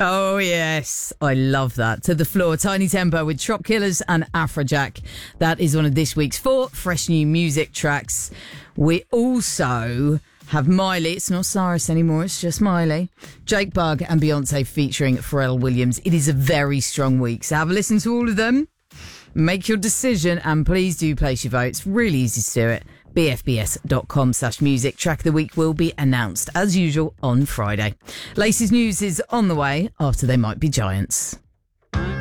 Oh, yes. I love that. To the floor. Tiny Tempo with Trop Killers and Afrojack. That is one of this week's 4 fresh new music tracks. We also have Miley. It's not Cyrus anymore. It's just Miley. Jake Bugg and Beyonce featuring Pharrell Williams. It is a very strong week. So have a listen to all of them. Make your decision and please do place your votes. Really easy to do it. bfbs.com/music. Track of the week will be announced as usual on Friday. Lacey's News is on the way after They Might Be Giants.